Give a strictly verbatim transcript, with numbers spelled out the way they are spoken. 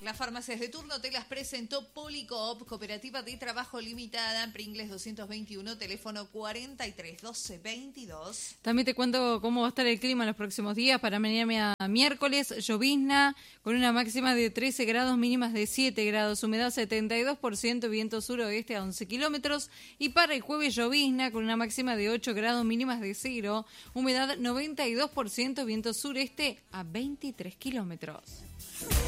las farmacias de turno te las presentó Policoop, Cooperativa de Trabajo Limitada, Pringles doscientos veintiuno, teléfono cuarenta y tres doce veintidós. También te cuento cómo va a estar el clima en los próximos días. Para mañana miércoles, llovizna con una máxima de trece grados, mínimas de siete grados, humedad setenta y dos por ciento, viento suroeste a once kilómetros. Y para el jueves, llovizna con una máxima de ocho grados, mínimas de cero, humedad noventa y dos por ciento, viento sureste a veintitrés kilómetros.